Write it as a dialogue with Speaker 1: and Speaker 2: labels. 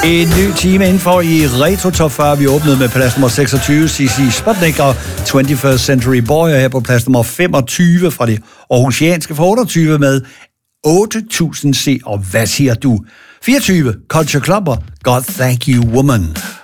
Speaker 1: En ny time indenfor i Retro Top 40. Vi åbnede med plads nummer 26, CC Sputnik og 21st Century Boy, og her på plads nummer 25 fra det aarhusianske for 28 med 8000 C. Og hvad siger du? 24, Culture Club og God Thank You Woman.